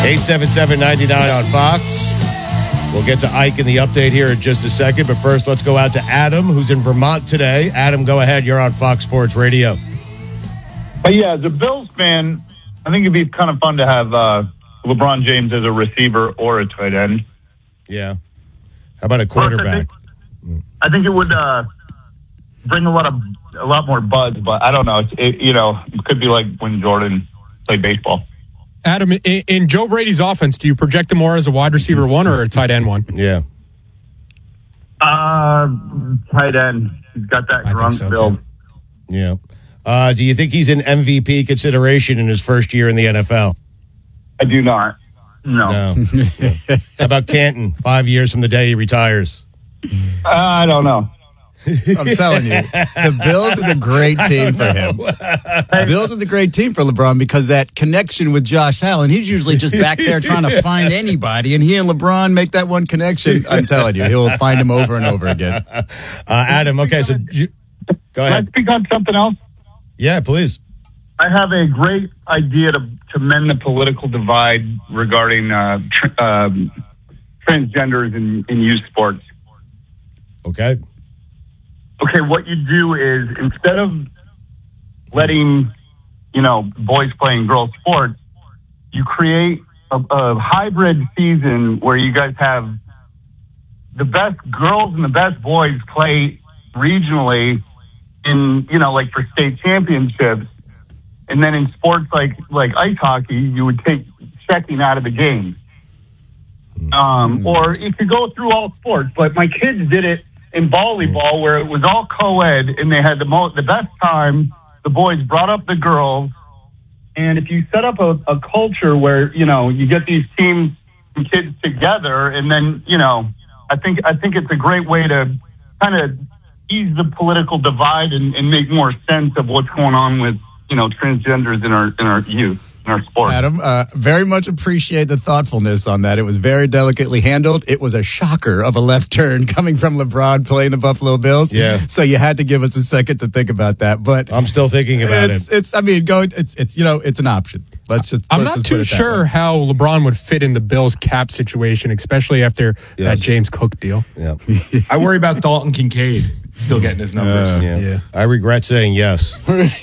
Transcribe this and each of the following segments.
877-99 on Fox. We'll get to Ike in the update here in just a second, but first let's go out to Adam, who's in Vermont today. Adam, go ahead. You're on Fox Sports Radio. Yeah, as a Bills fan, I think it'd be kind of fun to have LeBron James as a receiver or a tight end. Yeah. How about a quarterback? I think it would bring a lot more buzz, but I don't know. It could be like when Jordan played baseball. Adam, in Joe Brady's offense, do you project him more as a wide receiver one or a tight end one? Yeah. Tight end. He's got that Gronk build. Yeah. Do you think he's in MVP consideration in his first year in the NFL? I do not. No. How about Canton, 5 years from the day he retires? I don't know. I'm telling you, the Bills is a great team for him. Bills is a great team for LeBron because that connection with Josh Allen, he's usually just back there trying to find anybody, and he and LeBron make that one connection. I'm telling you, he'll find him over and over again. Adam, okay, so go ahead. Can I speak on something else? Yeah, please. I have a great idea to mend the political divide regarding transgenders in youth sports. Okay. Okay, what you do is instead of letting, boys playing girls sports, you create a hybrid season where you guys have the best girls and the best boys play regionally in, like for state championships. And then in sports like ice hockey, you would take checking out of the game. Or it could go through all sports, but my kids did it in volleyball where it was all co-ed and they had the best time. The boys brought up the girls. And if you set up a culture where, you get these teams and kids together and then, I think it's a great way to kind of ease the political divide and make more sense of what's going on with, transgenders in our youth. In our sport. Adam, very much appreciate the thoughtfulness on that. It was very delicately handled. It was a shocker of a left turn coming from LeBron playing the Buffalo Bills. Yeah. So you had to give us a second to think about that. But I'm still thinking about it. It's an option. I'm not too sure how LeBron would fit in the Bills cap situation, especially after that James Cook deal. Yeah. I worry about Dalton Kincaid still getting his numbers. Yeah. I regret saying yes.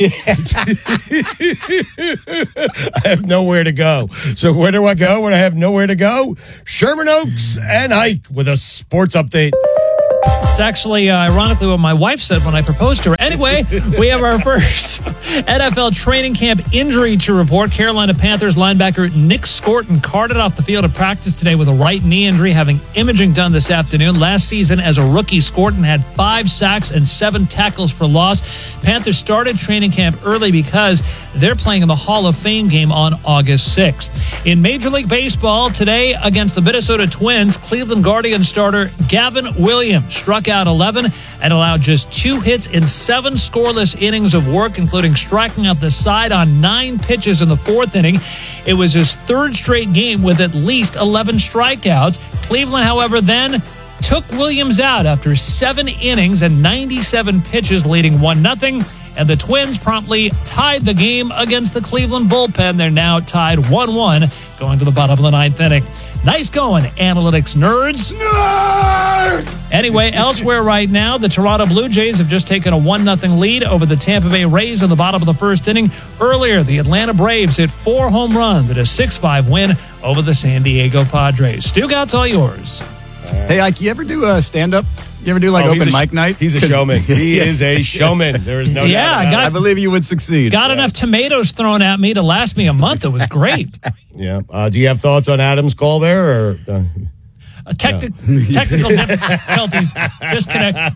I have nowhere to go. So where do I go when I have nowhere to go? Sherman Oaks and Ike with a sports update. It's actually, ironically, what my wife said when I proposed to her. Anyway, we have our first NFL training camp injury to report. Carolina Panthers linebacker Nick Scorton carted off the field of practice today with a right knee injury, having imaging done this afternoon. Last season, as a rookie, Scorton had 5 sacks and 7 tackles for loss. Panthers started training camp early because they're playing in the Hall of Fame game on August 6th. In Major League Baseball, today against the Minnesota Twins, Cleveland Guardians starter Gavin Williams struck out 11 and allowed just 2 hits in 7 scoreless innings of work, including striking out the side on 9 pitches in the 4th inning. It was his 3rd straight game with at least 11 strikeouts. Cleveland, however, then took Williams out after 7 innings and 97 pitches, leading 1-0. And the Twins promptly tied the game against the Cleveland bullpen. They're now tied 1-1 going to the bottom of the 9th inning. Nice going, analytics nerds. Anyway, elsewhere right now, the Toronto Blue Jays have just taken a 1-0 lead over the Tampa Bay Rays in the bottom of the 1st inning. Earlier, the Atlanta Braves hit 4 home runs at a 6-5 win over the San Diego Padres. Stugat's all yours. Hey, Ike, you ever do a stand-up? You ever do open mic night? He's a showman. He is a showman. There is no doubt about it. I believe you would succeed. Got enough tomatoes thrown at me to last me a month. It was great. Yeah. Do you have thoughts on Adam's call there? Or technical difficulties. Disconnect.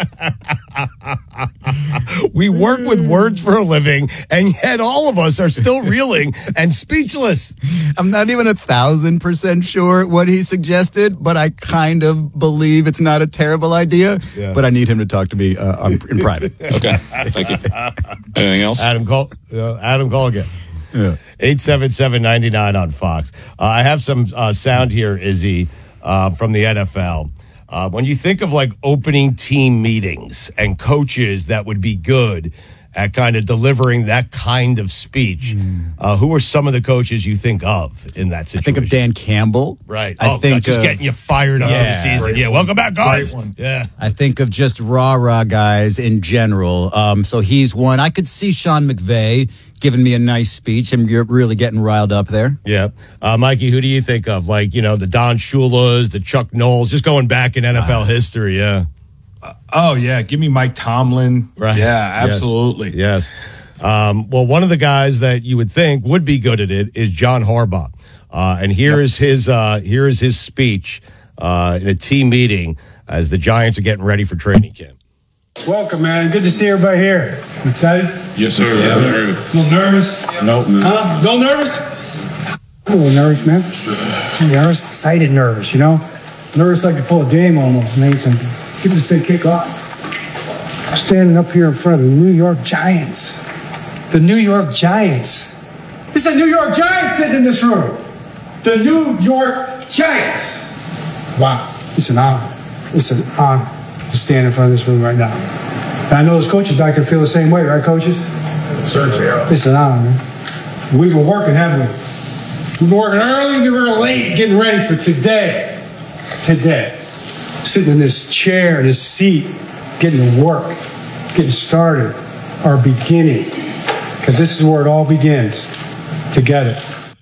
We work with words for a living, and yet all of us are still reeling and speechless. I'm not even 1,000% sure what he suggested, but I kind of believe it's not a terrible idea. Yeah. But I need him to talk to me in private. Okay. Thank you. Anything else? Adam, call again. Yeah. 877-99 on Fox. I have some sound here, Izzy, from the NFL. When you think of opening team meetings and coaches that would be good at kind of delivering that kind of speech. Who are some of the coaches you think of in that situation? I think of Dan Campbell. Right. I think just getting you fired up of the season. Yeah, welcome back, guys. Yeah. I think of just rah-rah guys in general. So he's one. I could see Sean McVay giving me a nice speech, and you're really getting riled up there. Yeah. Mikey, who do you think of? Like, the Don Shulas, the Chuck Knowles, just going back in NFL history, yeah. Oh, yeah. Give me Mike Tomlin. Right. Yeah, absolutely. Yes. Well, one of the guys that you would think would be good at it is John Harbaugh. And here is his speech in a team meeting as the Giants are getting ready for training camp. Welcome, man. Good to see everybody here. You excited? Yes, sir. Yeah. A little nervous? Nope. Huh? A little nervous? A little nervous, man. A little nervous? Excited nervous, Nervous like you're full of game almost, man. Get this thing kick off. I'm standing up here in front of the New York Giants. The New York Giants. It's the New York Giants sitting in this room. The New York Giants. Wow. It's an honor. It's an honor to stand in front of this room right now. And I know those coaches back there feel the same way, right, coaches? Certainly. It's an honor, man. We've been working, haven't we? We've been working early, we were late, getting ready for today. Today. Sitting in this chair, this seat, getting to work, getting started, our beginning. Because this is where it all begins. Together.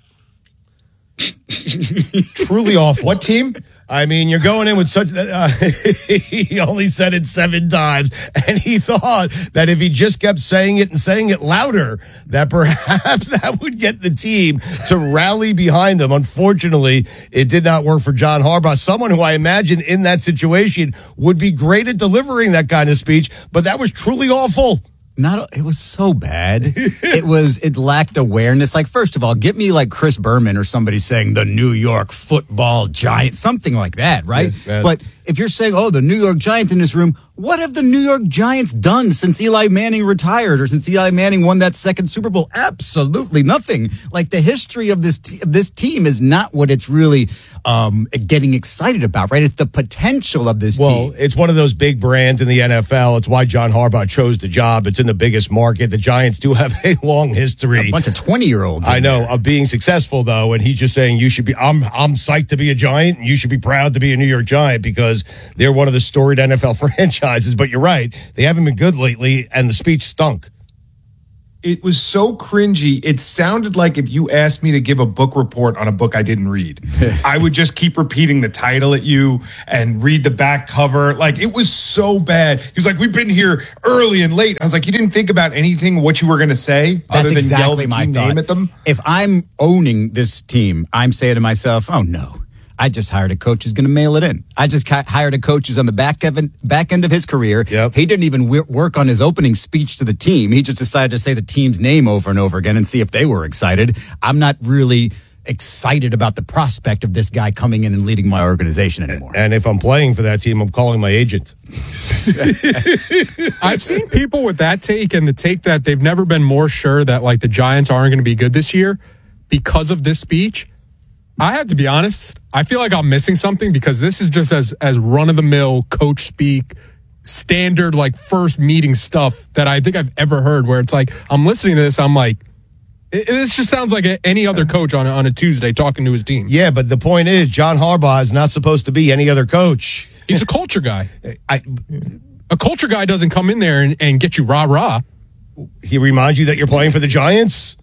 Truly awful. What team? I mean, you're going in with such. He only said it 7 times, and he thought that if he just kept saying it and saying it louder, that perhaps that would get the team to rally behind them. Unfortunately, it did not work for John Harbaugh, someone who I imagine in that situation would be great at delivering that kind of speech, but that was truly awful. It was so bad. It lacked awareness. Like, first of all, get me like Chris Berman or somebody saying the New York Football Giants, something like that, right? Yeah. But if you're saying, the New York Giants in this room, what have the New York Giants done since Eli Manning retired or since Eli Manning won that second Super Bowl? Absolutely nothing. Like, the history of this team is not what it's really getting excited about, right? It's the potential of this team. Well, it's one of those big brands in the NFL. It's why John Harbaugh chose the job. It's in the biggest market. The Giants do have a long history. A bunch of 20-year-olds. I know, of being successful, though, and he's just saying you should be. I'm psyched to be a Giant, and you should be proud to be a New York Giant because they're one of the storied NFL franchises. But you're right, they haven't been good lately, and the speech stunk. It was so cringy. It sounded like if you asked me to give a book report on a book I didn't read. I would just keep repeating the title at you and read the back cover. Like, it was so bad. He was like, we've been here early and late. I was like, you didn't think about anything, what you were going to say, That's other than exactly yell the my team thought. name at them? If I'm owning this team, I'm saying to myself, oh, no. I just hired a coach who's going to mail it in. I just hired a coach who's on the back end of his career. Yep. He didn't even work on his opening speech to the team. He just decided to say the team's name over and over again and see if they were excited. I'm not really excited about the prospect of this guy coming in and leading my organization anymore. And if I'm playing for that team, I'm calling my agent. I've seen people with that take and the take that they've never been more sure that like the Giants aren't going to be good this year because of this speech. I have to be honest, I feel like I'm missing something because this is just as run-of-the-mill coach speak, standard like first meeting stuff that I think I've ever heard where it's like, I'm listening to this, I'm like, this just sounds like any other coach on a Tuesday talking to his team. Yeah, but the point is, John Harbaugh is not supposed to be any other coach. He's a culture guy. A culture guy doesn't come in there and get you rah-rah. He reminds you that you're playing for the Giants?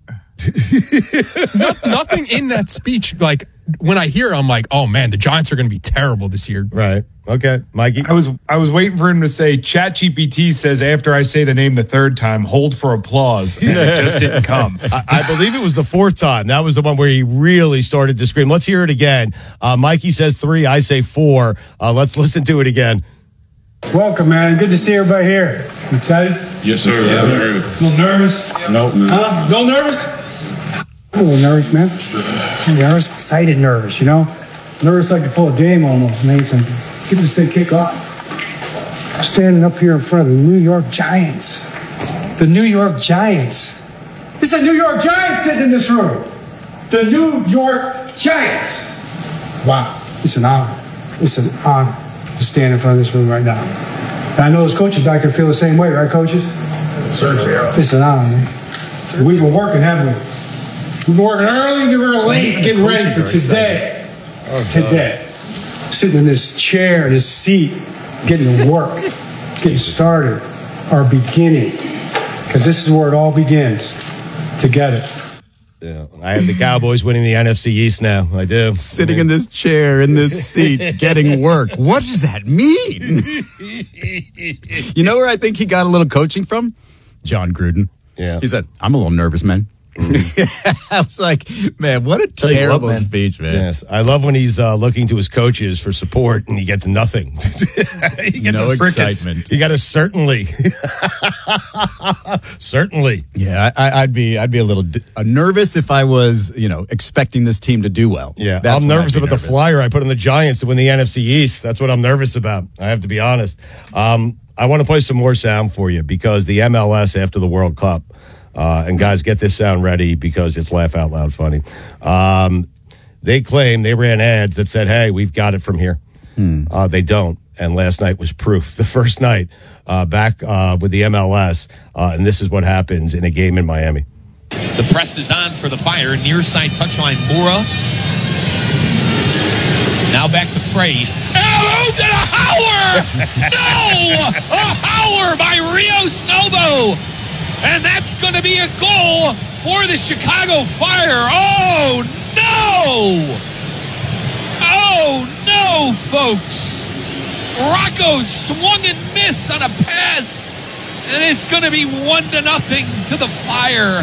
Nothing in that speech, like, when I hear it, I'm like, oh, man, the Giants are going to be terrible this year. Right. Okay. Mikey? I was waiting for him to say, ChatGPT says after I say the name the third time, hold for applause. And it just didn't come. I believe it was the 4th time. That was the one where he really started to scream. Let's hear it again. Mikey says 3, I say 4. Let's listen to it again. Welcome, man. Good to see everybody here. You excited? Yes, sir. A little nervous? Nope. Huh? A little nervous? A little nervous, man. A little nervous? Excited nervous, Nervous like you're full of game almost, man. Get this thing kick off. I'm standing up here in front of the New York Giants. The New York Giants. It's the New York Giants sitting in this room. The New York Giants. Wow. It's an honor. It's an honor to stand in front of this room right now. And I know those coaches back there feel the same way, right, coaches? Listen on, man. We've been working heavily. We've been working early and we're late, getting ready for today. Today. Sitting in this chair, in this seat, getting to work, getting started, our beginning. Because this is where it all begins, together. Yeah, I have the Cowboys winning the NFC East now. I do. Sitting in this chair, in this seat, getting work. What does that mean? You know where I think he got a little coaching from? John Gruden. Yeah. He said, I'm a little nervous, man. I was like, man, what a terrible speech, man. Yes, I love when he's looking to his coaches for support and he gets nothing. He gets No a cricket. excitement. He got a certainly. Certainly. Yeah, I'd be a little nervous if I was, expecting this team to do well. Yeah, That's I'm when I'd nervous be about the flyer I put on the Giants to win the NFC East. That's what I'm nervous about. I have to be honest. I want to play some more sound for you because the MLS after the World Cup, and guys, get this sound ready because it's laugh out loud funny. They claim they ran ads that said, hey, we've got it from here. They don't. And last night was proof. The first night back with the MLS, and this is what happens in a game in Miami. The press is on for the Fire. Near side touchline, Moura. Now back to Frey. Oh, did a howler! No! A howler by Rios Novo! And that's going to be a goal for the Chicago Fire. Oh, no! Oh, no, folks. Rocco swung and missed on a pass, and it's going to be 1-0 to the Fire.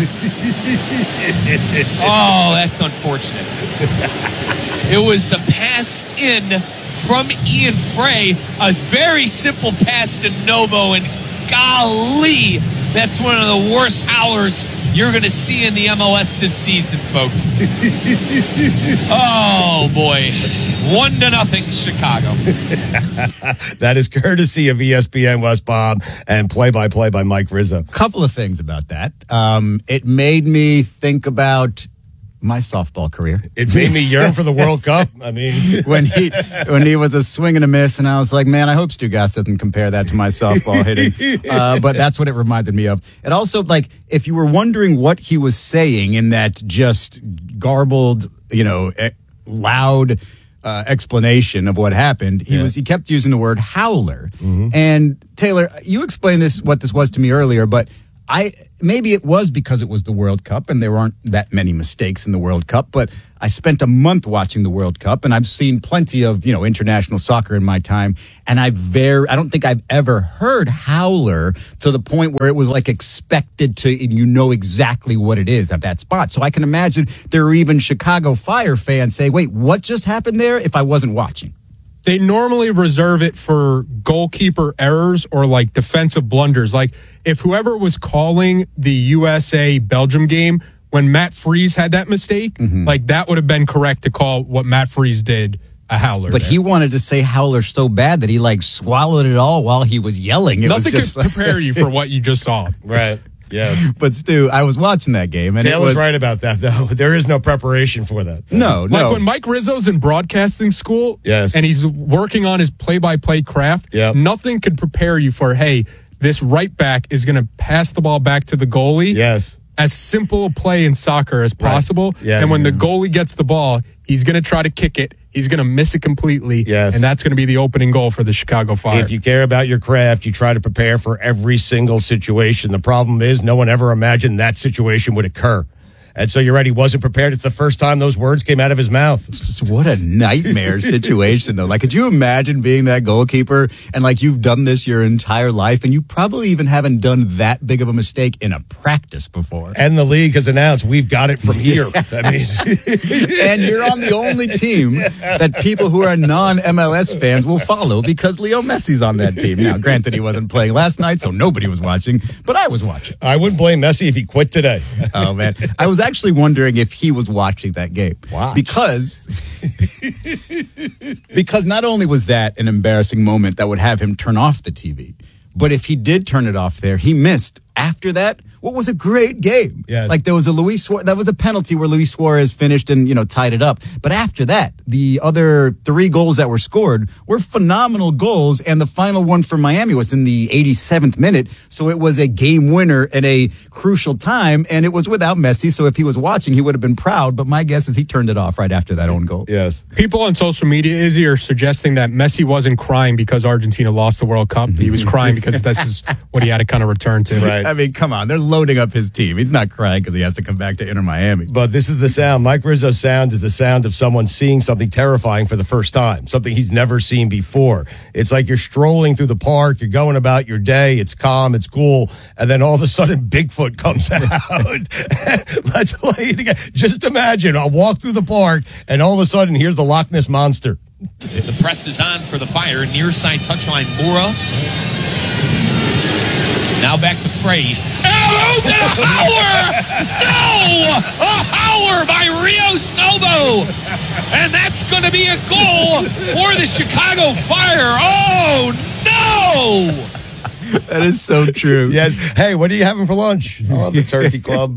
Oh, that's unfortunate. It was a pass in from Ian Frey, a very simple pass to Novo, and golly, that's one of the worst howlers you're going to see in the MLS this season, folks. Oh, boy. 1-0 Chicago. That is courtesy of ESPN West Palm and play-by-play by Mike Rizzo. Couple of things about that. It made me think about my softball career. It made me yearn for the World Cup. I mean, when he was a swing and a miss, and I was like, man, I hope Stugatz doesn't compare that to my softball hitting. But that's what it reminded me of. It also, like, if you were wondering what he was saying in that just garbled, loud explanation of what happened, he kept using the word howler. Mm-hmm. And Taylor, you explained what this was to me earlier, but maybe it was because it was the World Cup and there aren't that many mistakes in the World Cup, but I spent a month watching the World Cup and I've seen plenty of, international soccer in my time. And I don't think I've ever heard howler to the point where it was like expected to, and exactly what it is at that spot. So I can imagine there are even Chicago Fire fans say, wait, what just happened there if I wasn't watching? They normally reserve it for goalkeeper errors or like defensive blunders. Like if whoever was calling the USA-Belgium game, when Matt Freese had that mistake, like that would have been correct to call what Matt Freese did a howler. But he wanted to say howler so bad that he like swallowed it all while he was yelling. Nothing could prepare you for what you just saw. Right. Yeah. But Stu, I was watching that game and Taylor's right about that though. There is no preparation for that. No. Like when Mike Rizzo's in broadcasting school, yes, and he's working on his play-by-play craft, nothing could prepare you for, hey, this right back is going to pass the ball back to the goalie. Yes. As simple a play in soccer as possible. Right. Yes. And when the goalie gets the ball, he's going to try to kick it. He's going to miss it completely. Yes. And that's going to be the opening goal for the Chicago Fire. If you care about your craft, you try to prepare for every single situation. The problem is no one ever imagined that situation would occur. And so you're right, he wasn't prepared. It's the first time those words came out of his mouth. Just what a nightmare situation, though. Like, could you imagine being that goalkeeper and, like, you've done this your entire life and you probably even haven't done that big of a mistake in a practice before? And the league has announced, we've got it from here. I mean, and you're on the only team that people who are non-MLS fans will follow because Leo Messi's on that team. Now, granted, he wasn't playing last night, so nobody was watching, but I was watching. I wouldn't blame Messi if he quit today. Oh, man. I was actually wondering if he was watching that game. Wow. Because not only was that an embarrassing moment that would have him turn off the TV, but if he did turn it off there, he missed after that what was a great game. Yes. Like there was that was a penalty where Luis Suarez finished and, tied it up. But after that, the other 3 goals that were scored were phenomenal goals. And the final one for Miami was in the 87th minute. So it was a game winner at a crucial time. And it was without Messi. So if he was watching, he would have been proud. But my guess is he turned it off right after that own goal. Yes. People on social media, Izzy, are suggesting that Messi wasn't crying because Argentina lost the World Cup. He was crying because this is what he had to kind of return to. Right. I mean, come on. They're loading up his team. He's not crying because he has to come back to Inter Miami. But this is the sound. Mike Rizzo's sound is the sound of someone seeing something terrifying for the first time, something he's never seen before. It's like you're strolling through the park, you're going about your day, it's calm, it's cool, and then all of a sudden Bigfoot comes out. Let's play it again. Just imagine, I'll walk through the park, and all of a sudden, here's the Loch Ness Monster. The press is on for the Fire. Near side touchline, Moura. Now back to Frey. Hello, a howler! No! A howler by Rios Novo! And that's going to be a goal for the Chicago Fire. Oh, no! That is so true. Yes. Hey, what are you having for lunch? Oh, the Turkey Club.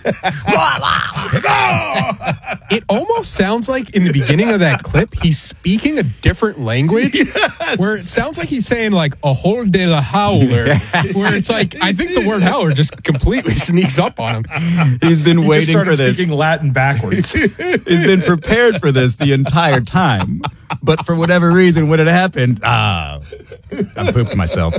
It almost sounds like in the beginning of that clip, he's speaking a different language where it sounds like he's saying like a hole de la howler, where it's like, I think the word howler just completely sneaks up on him. He's been He waiting just for started this. speaking Latin backwards. He's been prepared for this the entire time. But for whatever reason, when it happened, I pooped myself.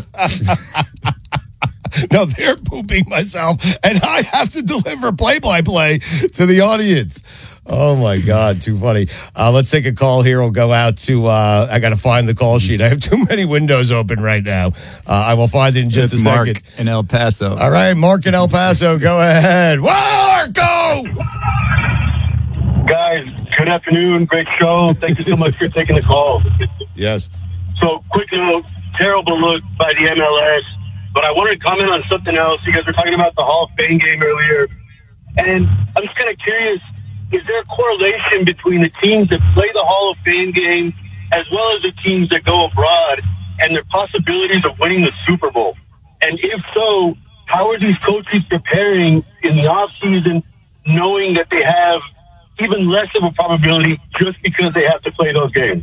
No, they're pooping myself, and I have to deliver play-by-play to the audience. Oh, my God, too funny. Let's take a call here. We'll go out to, I got to find the call sheet. I have too many windows open right now. I will find it in just a Mark second. in El Paso. All right, Mark in El Paso, go ahead. Marco! Guys, good afternoon. Great show. Thank you so much for taking the call. Yes. So, quick note, terrible look by the MLS. But I wanted to comment on something else. You guys were talking about the Hall of Fame game earlier. And I'm just kind of curious, is there a correlation between the teams that play the Hall of Fame game as well as the teams that go abroad and their possibilities of winning the Super Bowl? And if so, how are these coaches preparing in the offseason knowing that they have even less of a probability just because they have to play those games?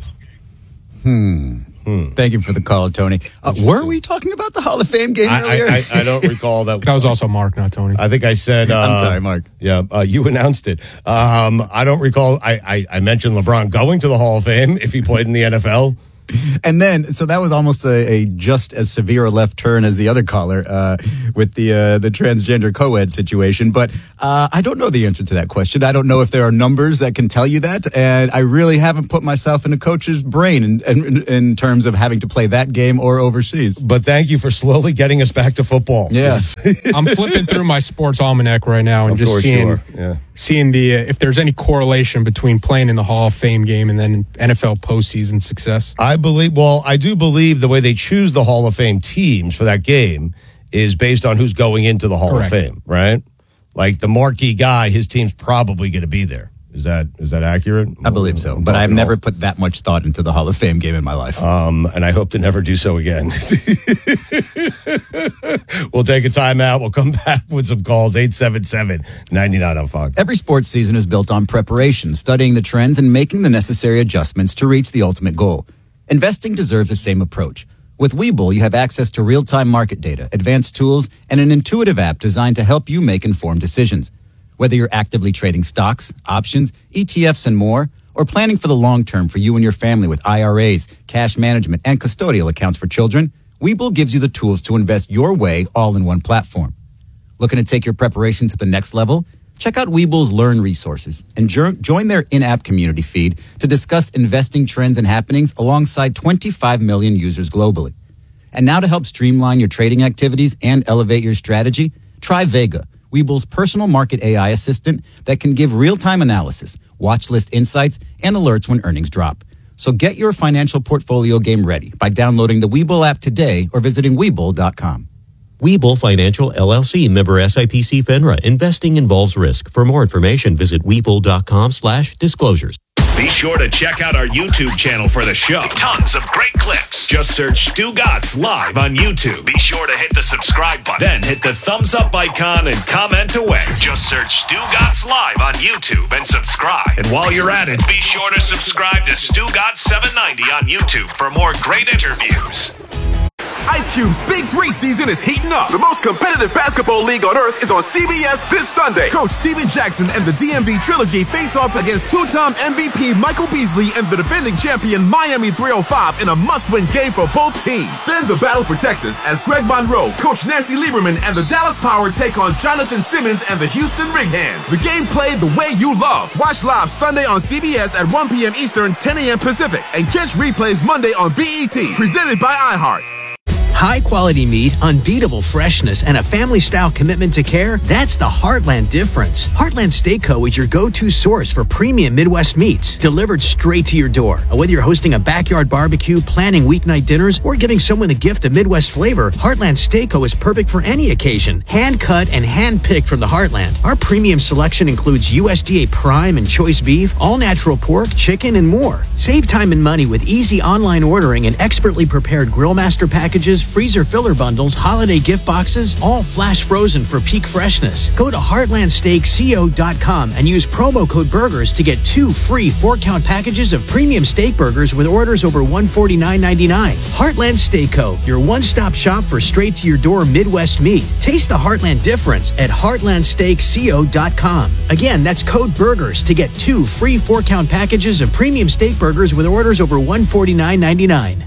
Thank you for the call, Tony. Were we talking about the Hall of Fame game earlier? I don't recall that. That was also Mark, not Tony. I think I said. I'm sorry, Mark. Yeah, you announced it. I don't recall. I mentioned LeBron going to the Hall of Fame if he played in the NFL. And then, so that was almost a just as severe a left turn as the other caller with the transgender co-ed situation. But I don't know the answer to that question. I don't know if there are numbers that can tell you that. And I really haven't put myself in a coach's brain in terms of having to play that game or overseas. But thank you for slowly getting us back to football. Yes. I'm flipping through my sports almanac right now and Of just course seeing you are. Yeah. seeing the if there's any correlation between playing in the Hall of Fame game and then NFL postseason success. I do believe the way they choose the Hall of Fame teams for that game is based on who's going into the Hall Correct. of Fame, right? Like the marquee guy, his team's probably going to be there. Is that accurate? I believe so. But I've never put that much thought into the Hall of Fame game in my life. And I hope to never do so again. We'll take a timeout. We'll come back with some calls. 877-99 on Fox. Every sports season is built on preparation, studying the trends, and making the necessary adjustments to reach the ultimate goal. Investing deserves the same approach. With Webull, you have access to real-time market data, advanced tools, and an intuitive app designed to help you make informed decisions. Whether you're actively trading stocks, options, ETFs, and more, or planning for the long term for you and your family with IRAs, cash management, and custodial accounts for children, Webull gives you the tools to invest your way all in one platform. Looking to take your preparation to the next level? Check out Webull's Learn resources and join their in-app community feed to discuss investing trends and happenings alongside 25 million users globally. And now to help streamline your trading activities and elevate your strategy, try Vega, Webull's personal market AI assistant that can give real-time analysis, watch list insights, and alerts when earnings drop. So get your financial portfolio game ready by downloading the Webull app today or visiting Webull.com. Webull Financial LLC, member SIPC FINRA. Investing involves risk. For more information, visit Webull.com/disclosures. Be sure to check out our YouTube channel for the show. Tons of great clips. Just search Stu Gatz Live on YouTube. Be sure to hit the subscribe button. Then hit the thumbs up icon and comment away. Just search Stu Gatz Live on YouTube and subscribe. And while you're at it, be sure to subscribe to Stu Gatz 790 on YouTube for more great interviews. Ice Cube's Big 3 season is heating up. The most competitive basketball league on earth is on CBS this Sunday. Coach Steven Jackson and the DMV Trilogy face off against two-time MVP Michael Beasley and the defending champion Miami 305 in a must-win game for both teams. Then the battle for Texas as Greg Monroe, Coach Nancy Lieberman, and the Dallas Power take on Jonathan Simmons and the Houston Rig-Hands. The game played the way you love. Watch live Sunday on CBS at 1 p.m. Eastern, 10 a.m. Pacific, and catch replays Monday on BET, presented by iHeart. High-quality meat, unbeatable freshness, and a family-style commitment to care, that's the Heartland difference. Heartland Steak Co. is your go-to source for premium Midwest meats, delivered straight to your door. Whether you're hosting a backyard barbecue, planning weeknight dinners, or giving someone a gift of Midwest flavor, Heartland Steak Co. is perfect for any occasion. Hand-cut and hand-picked from the Heartland. Our premium selection includes USDA Prime and Choice Beef, all-natural pork, chicken, and more. Save time and money with easy online ordering and expertly prepared Grillmaster packages, freezer filler bundles, holiday gift boxes, all flash frozen for peak freshness. Go to heartlandsteakco.com and use promo code BURGERS to get 2 free 4-count packages of premium steak burgers with orders over $149.99. Heartland Steak Co., your one-stop shop for straight-to-your-door Midwest meat. Taste the Heartland difference at heartlandsteakco.com. Again, that's code BURGERS to get 2 free 4-count packages of premium steak burgers with orders over $149.99.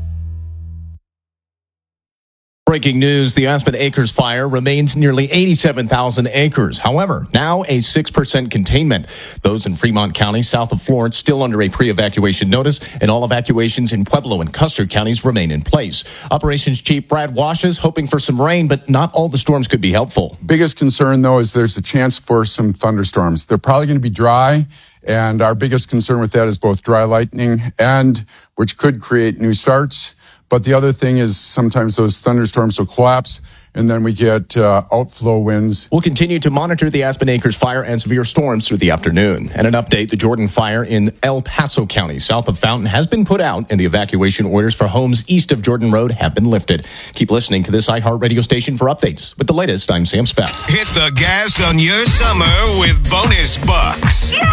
Breaking news, the Aspen Acres fire remains nearly 87,000 acres. However, now a 6% containment. Those in Fremont County, south of Florence, still under a pre-evacuation notice, and all evacuations in Pueblo and Custer counties remain in place. Operations Chief Brad Washes hoping for some rain, but not all the storms could be helpful. Biggest concern, though, is there's a chance for some thunderstorms. They're probably going to be dry, and our biggest concern with that is both dry lightning and which could create new starts. But the other thing is sometimes those thunderstorms will collapse, and then we get outflow winds. We'll continue to monitor the Aspen Acres fire and severe storms through the afternoon. And an update, the Jordan fire in El Paso County, south of Fountain, has been put out, and the evacuation orders for homes east of Jordan Road have been lifted. Keep listening to this iHeart radio station for updates. With the latest, I'm Sam Speck. Hit the gas on your summer with bonus bucks. Yeah!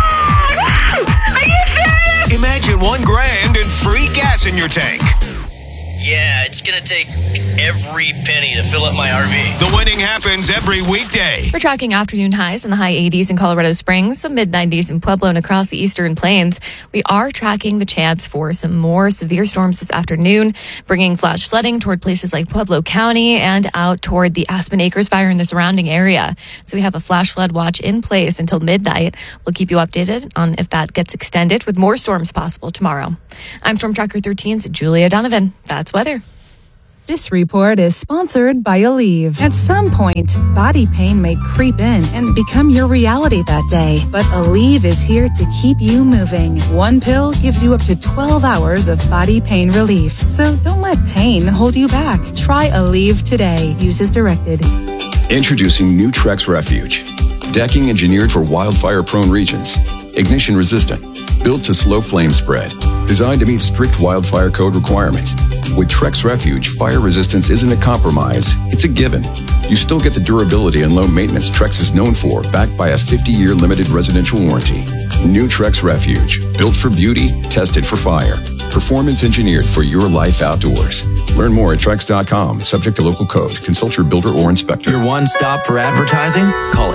Are you serious? Imagine $1,000 and free gas in your tank. Yeah, it's going to take every penny to fill up my RV. The winning happens every weekday. We're tracking afternoon highs in the high 80s in Colorado Springs, some mid-90s in Pueblo and across the eastern plains. We are tracking the chance for some more severe storms this afternoon, bringing flash flooding toward places like Pueblo County and out toward the Aspen Acres fire in the surrounding area. So we have a flash flood watch in place until midnight. We'll keep you updated on if that gets extended with more storms possible tomorrow. I'm Storm Tracker 13's Julia Donovan. That's weather. This report is sponsored by Aleve. At some point, body pain may creep in and become your reality that day. But Aleve is here to keep you moving. One pill gives you up to 12 hours of body pain relief. So don't let pain hold you back. Try Aleve today. Use as directed. Introducing new Trex Refuge. Decking engineered for wildfire-prone regions. Ignition resistant. Built to slow flame spread. Designed to meet strict wildfire code requirements. With Trex Refuge, fire resistance isn't a compromise, it's a given. You still get the durability and low maintenance Trex is known for, backed by a 50-year limited residential warranty. New Trex Refuge, built for beauty, tested for fire. Performance engineered for your life outdoors. Learn more at Trex.com, subject to local code. Consult your builder or inspector. Your one stop for advertising? Call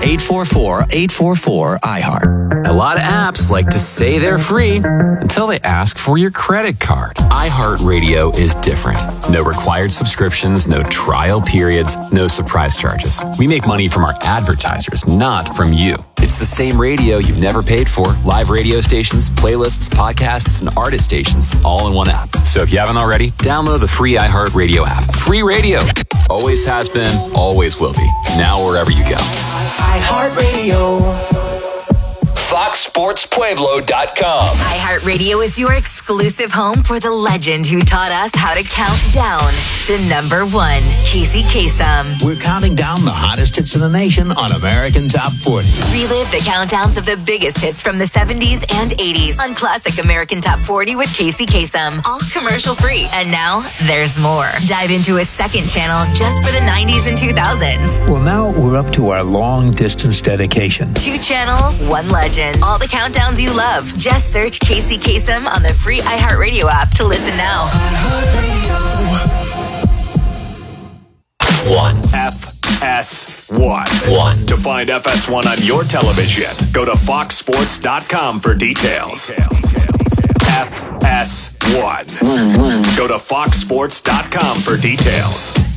844-844-iHeart. A lot of apps like to say they're free until they ask for your credit card. iHeartRadio is different. No required subscriptions, no trial periods, no surprise charges. We make money from our advertisers, not from you. It's the same radio you've never paid for. Live radio stations, playlists, podcasts, and artist stations all in one app. So if you haven't already, download the free iHeartRadio app. Free radio. Always has been, always will be. Now wherever you go. iHeartRadio. FoxSportsPueblo.com. iHeartRadio is your exclusive home for the legend who taught us how to count down to number one, Casey Kasem. We're counting down the hottest hits in the nation on American Top 40. Relive the countdowns of the biggest hits from the 70s and 80s on Classic American Top 40 with Casey Kasem. All commercial free. And now there's more. Dive into a second channel just for the 90s and 2000s. Well, now we're up to our long distance dedication. 2 channels, 1 legend. All the countdowns you love. Just search Casey Kasem on the free iHeartRadio app to listen now. One. FS1. To find FS1 on your television, go to foxsports.com for details. FS1. Go to foxsports.com for details.